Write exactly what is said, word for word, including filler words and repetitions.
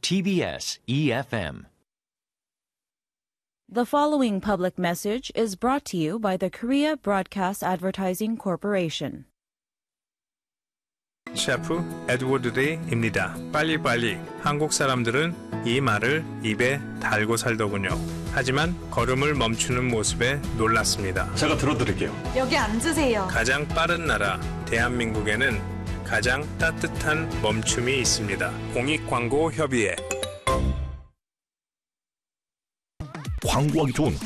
T B S E F M. The following public message is brought to you by the Korea Broadcast Advertising Corporation. 셰프 에드워드 데이입니다. 빨리빨리. 한국 사람들은 이 말을 입에 달고 살더군요. 하지만 걸음을 멈추는 모습에 놀랐습니다. 제가 들어드릴게요. 여기 앉으세요. 가장 빠른 나라 대한민국에는 가장 따뜻한 멈춤이 있습니다. 공익광고협의회. 광고하기 좋은